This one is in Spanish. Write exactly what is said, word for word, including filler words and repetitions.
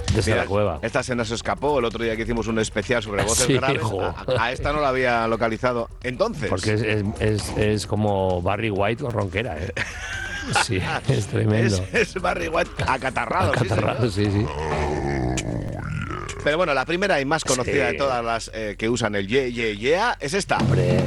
Desde Mira, la cueva. Esta se nos escapó el otro día que hicimos un especial sobre voces Sí, graves. jo. A, a esta no la había localizado. Entonces. Porque es, es, es, es como Barry White o Ronquera, ¿eh? Sí, es tremendo. Es, es Barry White acatarrado. Acatarrado, sí, sí, sí. Pero bueno, la primera y más conocida Sí. de todas las eh, que usan el ye, ye, yea es esta. Hombre.